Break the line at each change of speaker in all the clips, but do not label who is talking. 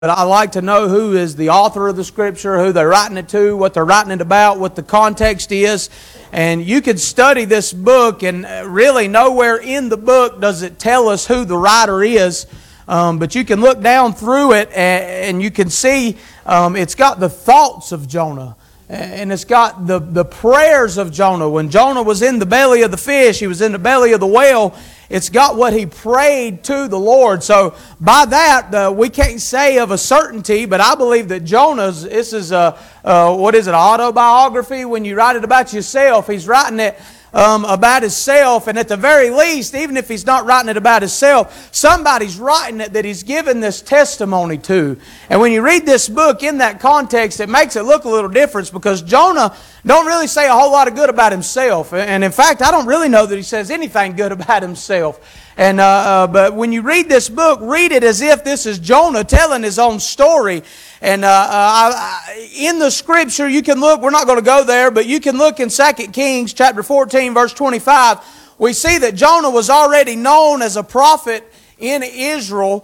But I like to know who is the author of the Scripture, who they're writing it to, what they're writing it about, what the context is. And you could study this book, and really nowhere in the book does it tell us who the writer is. But you can look down through it, and you can see it's got the thoughts of Jonah. And it's got the prayers of Jonah. When Jonah was in the belly of the fish, he was in the belly of the whale, it's got what he prayed to the Lord. So by that, we can't say of a certainty, but I believe that Jonah's, this is an autobiography. When you write it about yourself, he's writing it about himself, and at the very least, even if he's not writing it about himself, somebody's writing it that he's given this testimony to. And when you read this book in that context, it makes it look a little different, because Jonah don't really say a whole lot of good about himself. And in fact, I don't really know that he says anything good about himself. And but when you read this book, read it as if this is Jonah telling his own story. And in the Scripture, you can look, we're not going to go there, but you can look in 2 Kings chapter 14, verse 25. We see that Jonah was already known as a prophet in Israel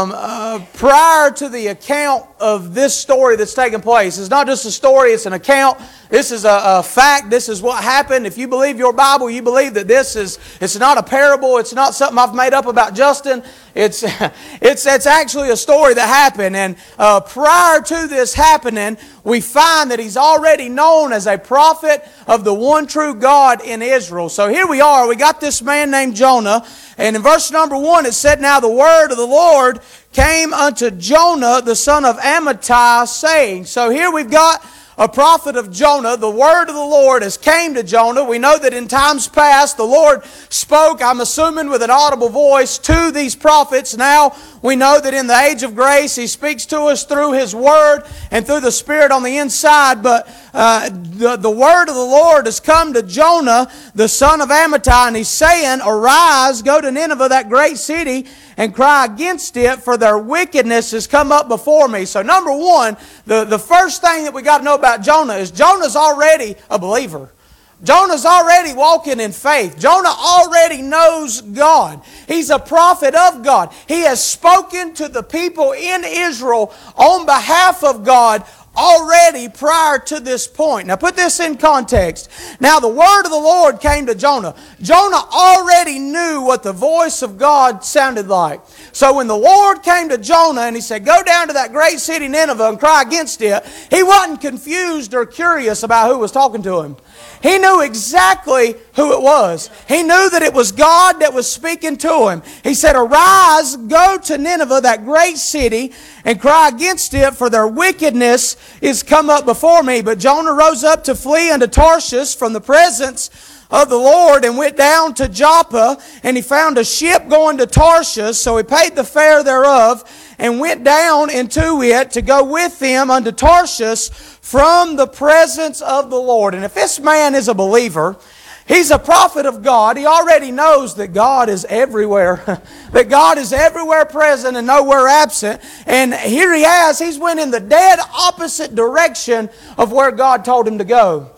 prior to the account of this story that's taking place. It's not just a story, it's an account. This is a fact. This is what happened. If you believe your Bible, you believe that it's not a parable. It's not something I've made up about Justin. It's actually a story that happened. And prior to this happening, we find that he's already known as a prophet of the one true God in Israel. So here we are. We got this man named Jonah. And in verse number 1, it said, "Now the word of the Lord came unto Jonah, the son of Amittai, saying." So here we've got a prophet of Jonah. The word of the Lord has came to Jonah. We know that in times past the Lord spoke, I'm assuming with an audible voice, to these prophets. Now we know that in the age of grace He speaks to us through His Word and through the Spirit on the inside. But the word of the Lord has come to Jonah, the son of Amittai, and he's saying, "Arise, go to Nineveh, that great city, and cry against it, for their wickedness has come up before me." So number one, the first thing that we got to know about Jonah is Jonah's already a believer. Jonah's already walking in faith. Jonah already knows God. He's a prophet of God. He has spoken to the people in Israel on behalf of God already prior to this point. Now put this in context. Now the word of the Lord came to Jonah. Jonah already knew what the voice of God sounded like. So when the Lord came to Jonah and He said, "Go down to that great city Nineveh and cry against it," he wasn't confused or curious about who was talking to him. He knew exactly who it was. He knew that it was God that was speaking to him. He said, "Arise, go to Nineveh, that great city, and cry against it, for their wickedness is come up before me." But Jonah rose up to flee unto Tarshish from the presence of the Lord, and went down to Joppa, and he found a ship going to Tarshish. So he paid the fare thereof, and went down into it to go with them unto Tarshish from the presence of the Lord. And if this man is a believer, he's a prophet of God. He already knows that God is everywhere. That God is everywhere present and nowhere absent. And here he's went in the dead opposite direction of where God told him to go.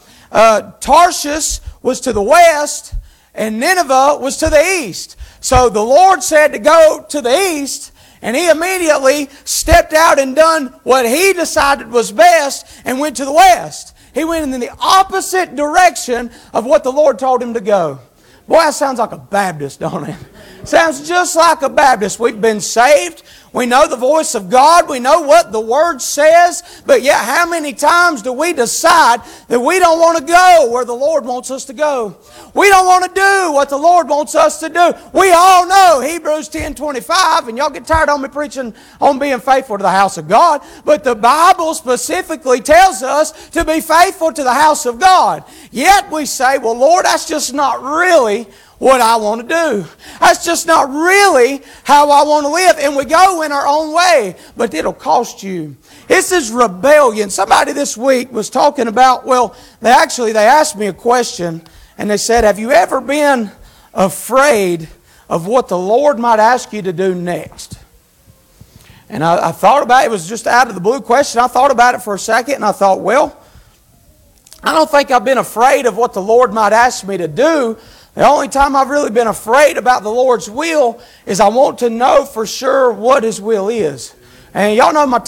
Tarshish was to the west, and Nineveh was to the east. So the Lord said to go to the east, and he immediately stepped out and done what he decided was best and went to the west. He went in the opposite direction of what the Lord told him to go. Boy, that sounds like a Baptist, don't it? Sounds just like a Baptist. We've been saved. We know the voice of God. We know what the Word says. But yet, how many times do we decide that we don't want to go where the Lord wants us to go? We don't want to do what the Lord wants us to do. We all know Hebrews 10:25, and y'all get tired of me preaching on being faithful to the house of God. But the Bible specifically tells us to be faithful to the house of God. Yet we say, "Well, Lord, that's just not really what I want to do. That's just not really how I want to live." And we go in our own way, but it'll cost you. This is rebellion. Somebody this week was talking about, they asked me a question, and they said, "Have you ever been afraid of what the Lord might ask you to do next?" And I thought about it. It was just out of the blue question. I thought about it for a second, and I thought, I don't think I've been afraid of what the Lord might ask me to do. The only time I've really been afraid about the Lord's will is I want to know for sure what His will is. And y'all know my